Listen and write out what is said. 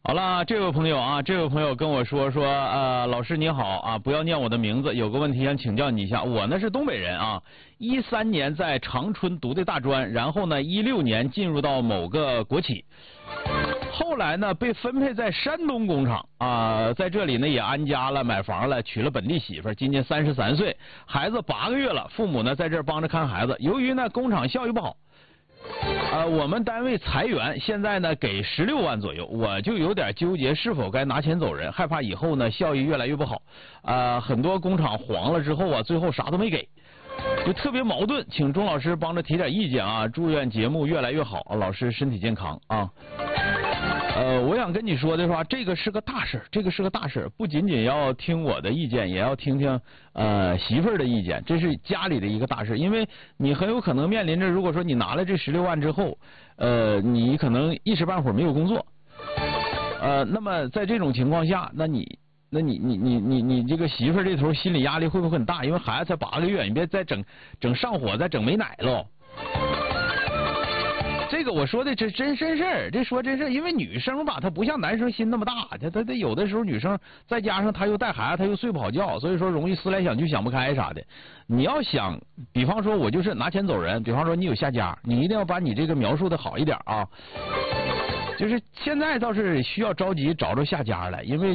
好了，这位朋友跟我说，老师你好啊，不要念我的名字，有个问题想请教你一下。我呢是东北人啊，13年在长春读的大专，然后呢16年进入到某个国企，后来呢被分配在山东工厂啊，在这里呢也安家了，买房了，娶了本地媳妇，今年33岁，孩子8个月了，父母呢在这儿帮着看孩子。由于呢工厂效益不好。我们单位裁员，现在呢给16万左右，我就有点纠结是否该拿钱走人，害怕以后呢效益越来越不好。很多工厂黄了之后啊，最后啥都没给，就特别矛盾，请钟老师帮着提点意见啊！祝愿节目越来越好，老师身体健康啊！我想跟你说的话，这个是个大事，不仅仅要听我的意见，也要听听媳妇儿的意见，这是家里的一个大事，因为你很有可能面临着，如果说你拿了这16万之后，你可能一时半会儿没有工作，那么在这种情况下，那你这个媳妇儿这头心理压力会不会很大？因为孩子才8个月，你别再整上火，再整没奶喽。这个我说的这真事儿，这说真事儿，因为女生吧，她不像男生心那么大，她有的时候女生再加上她又带孩子，她又睡不好觉，所以说容易思来想去想不开啥的。你要想，比方说我就是拿钱走人，比方说你有下家，你一定要把你这个描述的好一点啊。就是现在倒是需要着急找着下家来，因为。